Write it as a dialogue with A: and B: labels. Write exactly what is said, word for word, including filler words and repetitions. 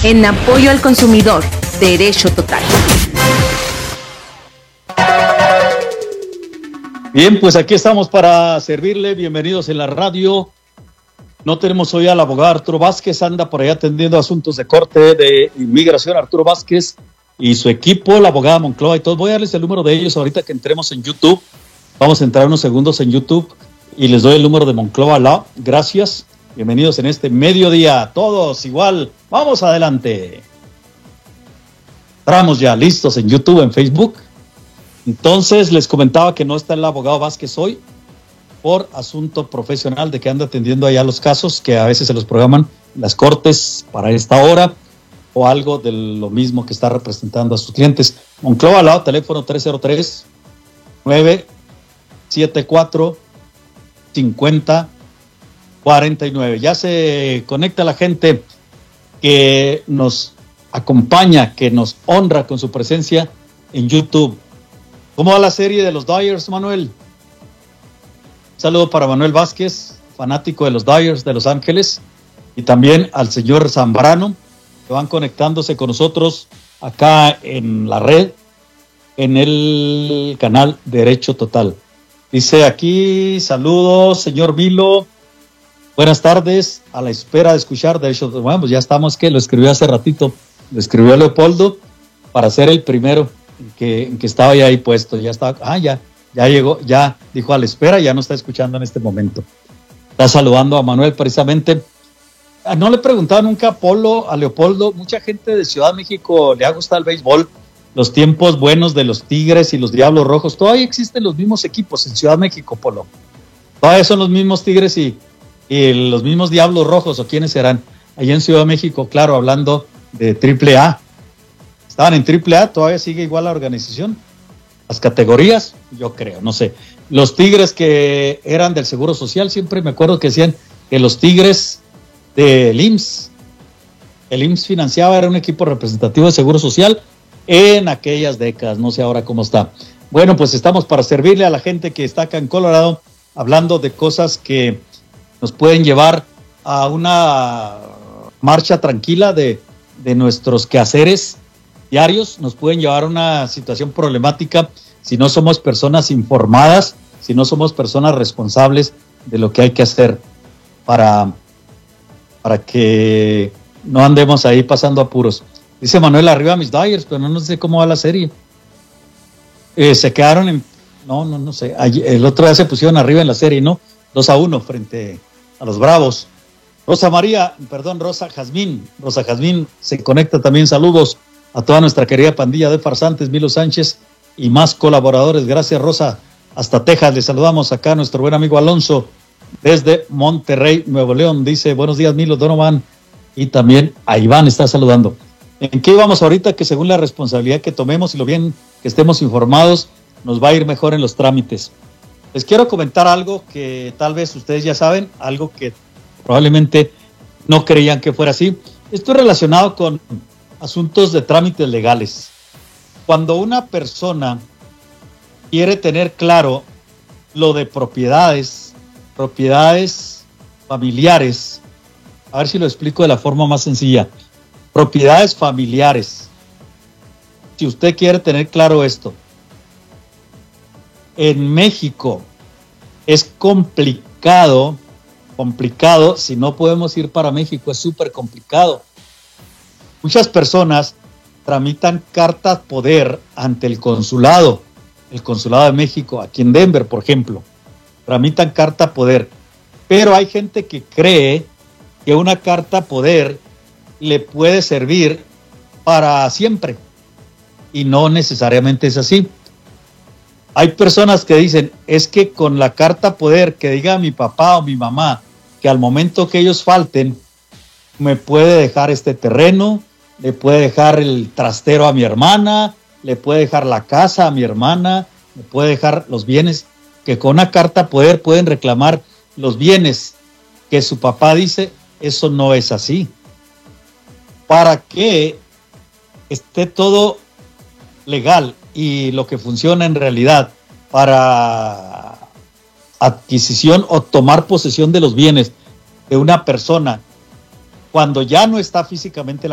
A: En apoyo al consumidor, Derecho Total.
B: Bien, pues aquí estamos para servirle. Bienvenidos en la radio. No tenemos hoy al abogado Arturo Vázquez, anda por allá atendiendo asuntos de corte de inmigración. Arturo Vázquez y su equipo, la abogada Monclova y todos. Voy a darles el número de ellos ahorita que entremos en YouTube. Vamos a entrar unos segundos en YouTube y les doy el número de Monclova Law. Gracias. Bienvenidos en este mediodía. Todos igual. Vamos adelante. Estamos ya listos en YouTube, en Facebook. Entonces les comentaba que no está el abogado Vázquez hoy por asunto profesional de que anda atendiendo allá los casos que a veces se los programan las cortes para esta hora o algo de lo mismo que está representando a sus clientes. Monclova Law, teléfono tres cero tres, nueve siete cuatro, cinco cero cuatro nueve. Ya se conecta la gente que nos acompaña, que nos honra con su presencia en YouTube. ¿Cómo va la serie de los Dodgers, Manuel? Un saludo para Manuel Vázquez, fanático de los Dodgers de Los Ángeles, y también al señor Zambrano, que van conectándose con nosotros acá en la red, en el canal Derecho Total. Dice aquí, saludos, señor Milo, buenas tardes, a la espera de escuchar Derecho Total. Bueno, pues ya estamos, que lo escribió hace ratito, lo escribió Leopoldo, para ser el primero en que, en que estaba ya ahí puesto, ya estaba, ah, ya, ya llegó, ya dijo a la espera, ya no está escuchando en este momento. Está saludando a Manuel precisamente. No le preguntaba nunca a Polo, a Leopoldo, mucha gente de Ciudad de México le ha gustado el béisbol, los tiempos buenos de los Tigres y los Diablos Rojos, todavía existen los mismos equipos en Ciudad de México, Polo. Todavía son los mismos Tigres y, y los mismos Diablos Rojos, o quiénes serán. Allá en Ciudad de México, claro, hablando de triple A. Estaban en triple A, todavía sigue igual la organización. Las categorías, yo creo, no sé. Los Tigres que eran del Seguro Social, siempre me acuerdo que decían que los Tigres del I M S S, el I M S S financiaba, era un equipo representativo de Seguro Social en aquellas décadas, no sé ahora cómo está. Bueno, pues estamos para servirle a la gente que está acá en Colorado, hablando de cosas que nos pueden llevar a una marcha tranquila de, de nuestros quehaceres diarios, nos pueden llevar a una situación problemática si no somos personas informadas, si no somos personas responsables de lo que hay que hacer para, para que no andemos ahí pasando apuros. Dice Manuel, arriba mis Dodgers, pero no, no sé cómo va la serie. Eh, se quedaron en, no, no, no sé, ayer, el otro día se pusieron arriba en la serie, ¿no? dos a uno frente a los Bravos. Rosa María, perdón, Rosa Jazmín, Rosa Jazmín se conecta también, saludos a toda nuestra querida pandilla de farsantes, Milo Sánchez y más colaboradores. Gracias, Rosa. Hasta Texas, le saludamos acá a nuestro buen amigo Alonso desde Monterrey, Nuevo León. Dice, buenos días, Milo, Donovan. Y también a Iván está saludando. ¿En qué íbamos ahorita? Que según la responsabilidad que tomemos y lo bien que estemos informados, nos va a ir mejor en los trámites. Les quiero comentar algo que tal vez ustedes ya saben, algo que probablemente no creían que fuera así. Esto es relacionado con asuntos de trámites legales. Cuando una persona quiere tener claro lo de propiedades, propiedades familiares, a ver si lo explico de la forma más sencilla, propiedades familiares. Si usted quiere tener claro esto, en México es complicado, complicado, si no podemos ir para México, es súper complicado. Muchas personas tramitan cartas poder ante el consulado, el consulado de México, aquí en Denver, por ejemplo, tramitan carta poder, pero hay gente que cree que una carta poder le puede servir para siempre, y no necesariamente es así. Hay personas que dicen, es que con la carta poder que diga mi papá o mi mamá, que al momento que ellos falten, me puede dejar este terreno, le puede dejar el trastero a mi hermana, le puede dejar la casa a mi hermana, le puede dejar los bienes, que con una carta poder pueden reclamar los bienes que su papá dice. Eso no es así. Para que esté todo legal y lo que funciona en realidad para adquisición o tomar posesión de los bienes de una persona cuando ya no está físicamente la